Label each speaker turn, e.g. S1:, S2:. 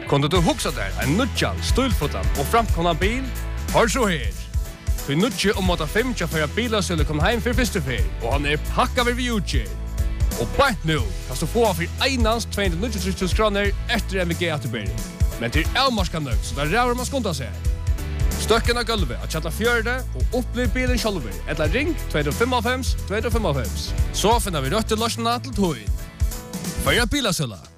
S1: Kunde du huxa där en nutjan, stulfotan och framkomna bil? Har så här. För nutje om att 5 för att bilar skulle komma hem för första fel och han är packad vid utge. Och bara nu kan du få för einans 290 kronor efter MVG återbäring. Men till Elmarska nöjd så där räver man skonta sig. Stöcken av gulvet att chatta fjörde och upplev bilen själv. Eller ring 255 255. Så finner vi rött till lösningarna till tog. För bilasöla.